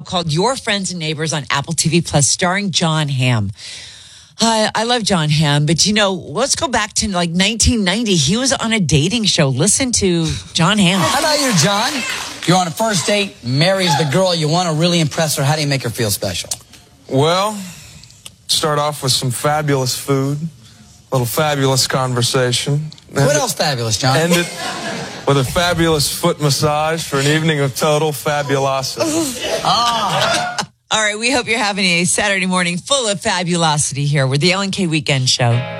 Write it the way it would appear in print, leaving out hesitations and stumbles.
called Your Friends and Neighbors on Apple TV Plus, starring Jon Hamm. I love Jon Hamm, but let's go back to like 1990. He was on a dating show. Listen to Jon Hamm. How about you, John? You're on a first date, marries the girl, you want to really impress her. How do you make her feel special? Well, start off with some fabulous food, a little fabulous conversation. What else fabulous, John? End it with a fabulous foot massage for an evening of total fabulosity. All right, we hope you're having a Saturday morning full of fabulosity here with the Ellen K Weekend Show.